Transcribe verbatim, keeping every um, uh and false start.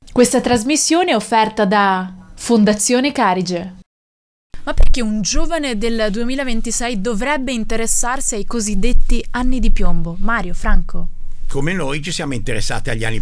Questa trasmissione è offerta da Fondazione Carige. Ma perché un giovane del duemilaventisei dovrebbe interessarsi ai cosiddetti anni di piombo? Mario, Franco? Come noi ci siamo interessati agli anni